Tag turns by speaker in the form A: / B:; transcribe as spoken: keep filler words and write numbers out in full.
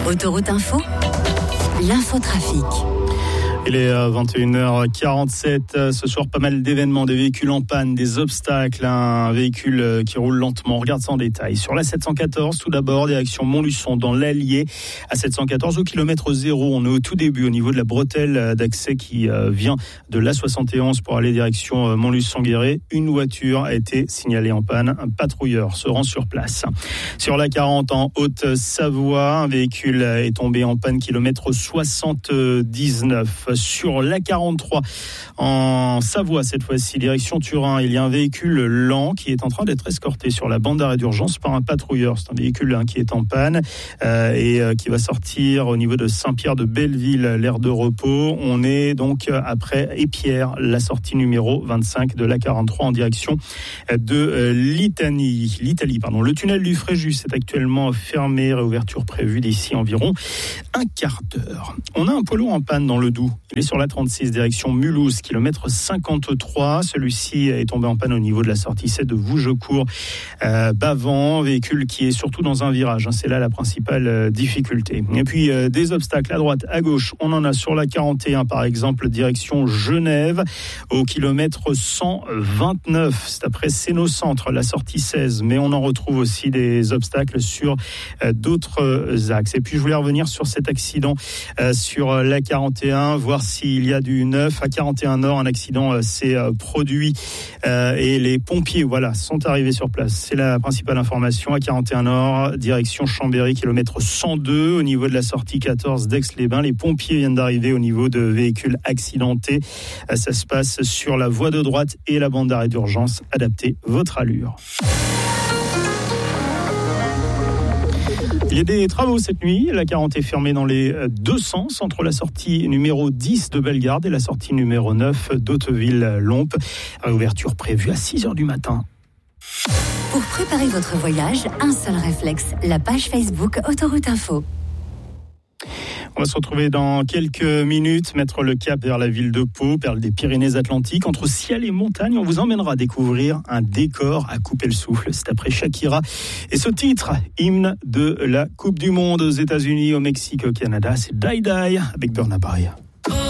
A: Autoroute Info, l'infotrafic.
B: Il est vingt et une heures quarante-sept. Ce soir, pas mal d'événements, des véhicules en panne, des obstacles, un véhicule qui roule lentement. On regarde ça en détail. Sur la sept cent quatorze, tout d'abord, direction Montluçon, dans l'Allier, à sept cent quatorze, au kilomètre zéro. On est au tout début, au niveau de la bretelle d'accès qui vient de l'A soixante et onze pour aller direction Montluçon-Guéret. Une voiture a été signalée en panne. Un patrouilleur se rend sur place. Sur la quarante, en Haute-Savoie, un véhicule est tombé en panne, kilomètre soixante-dix-neuf. Sur l'A quarante-trois, en Savoie cette fois-ci, direction Turin, il y a un véhicule lent qui est en train d'être escorté sur la bande d'arrêt d'urgence par un patrouilleur. C'est un véhicule hein, qui est en panne euh, et euh, qui va sortir au niveau de Saint-Pierre-de-Belleville, l'aire de repos. On est donc après Épierre, la sortie numéro vingt-cinq de l'A quarante-trois en direction de euh, l'Italie. L'Italie, pardon. Le tunnel du Fréjus est actuellement fermé, réouverture prévue d'ici environ un quart d'heure. On a un poids lourd en panne dans le Doubs. Il est sur la trente-six, direction Mulhouse, kilomètre cinquante-trois. Celui-ci est tombé en panne au niveau de la sortie sept de Vougecourt. Euh, Bavant, véhicule qui est surtout dans un virage. Hein, c'est là la principale euh, difficulté. Et puis, euh, des obstacles à droite, à gauche. On en a sur la quarante et un, par exemple, direction Genève, au kilomètre cent vingt-neuf. C'est après Sénocentre, la sortie seize. Mais on en retrouve aussi des obstacles sur euh, d'autres euh, axes. Et puis, je voulais revenir sur cet accident euh, sur euh, la quarante et un, voir s'il y a du neuf. À quarante et un Nord, un accident euh, s'est euh, produit euh, et les pompiers voilà, sont arrivés sur place. C'est la principale information. À quarante et un Nord, direction Chambéry, kilomètre cent deux, au niveau de la sortie quatorze d'Aix-les-Bains. Les pompiers viennent d'arriver au niveau de véhicules accidentés. Euh, ça se passe sur la voie de droite et la bande d'arrêt d'urgence. Adaptez votre allure. Il y a des travaux cette nuit. La quarante est fermée dans les deux sens entre la sortie numéro dix de Bellegarde et la sortie numéro neuf d'Hauteville-Lompe. Réouverture prévue à six heures du matin.
A: Pour préparer votre voyage, un seul réflexe, la page Facebook Autoroute Info.
B: On va se retrouver dans quelques minutes, mettre le cap vers la ville de Pau, perle des Pyrénées-Atlantiques. Entre ciel et montagne, on vous emmènera découvrir un décor à couper le souffle. C'est après Shakira. Et ce titre, hymne de la Coupe du Monde aux États-Unis, au Mexique, au Canada, c'est Die Die avec Burna Boy.